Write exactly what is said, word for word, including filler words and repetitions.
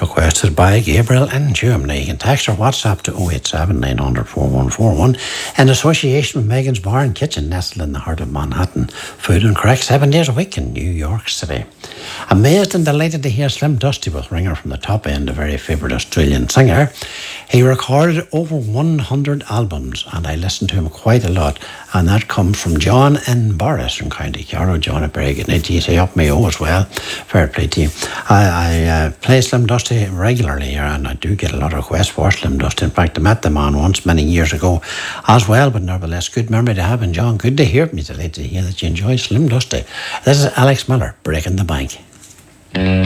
requested by Gabriel in Germany. You can text or WhatsApp to oh eight seven, nine hundred, four one four one in association with Megan's Bar and Kitchen, nestled in the heart of Manhattan. Food and correct seven days a week in New York City. Amazed and delighted to hear Slim Dusty with Ringer from the Top End, a very favourite Australian singer. He recorded over one hundred albums, and I listened to him quite a lot, and that comes from John in Boris from County Carrow. John, a very good night to you. Say up Mayo as well. Fair play to you. I, I uh, play Slim Dusty regularly here, and I do get a lot of requests for Slim Dusty. In fact, I met the man once many years ago as well, but nevertheless, good memory to have. And John, good to hear from you. Delighted to hear that you enjoy Slim Dusty. This is Alex Miller, Breaking the Bank.